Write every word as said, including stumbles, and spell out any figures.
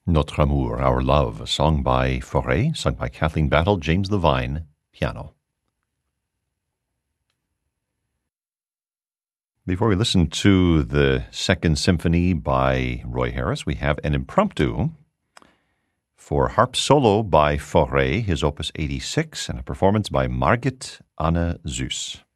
Notre Amour, Our Love, a song by Fauré, sung by Kathleen Battle, James Levine, piano. Before we listen to the Second Symphony by Roy Harris, we have an impromptu for harp solo by Fauré, his opus eighty-six, and a performance by Margit Anne Suess.